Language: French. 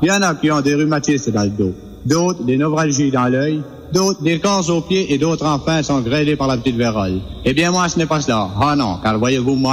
Il y en a qui ont des rhumatismes dans le dos, d'autres des névralgies dans l'œil, d'autres des corps aux pieds et d'autres enfin sont grêlés par la petite vérole. Eh bien moi ce n'est pas cela. Ah non, car voyez-vous moi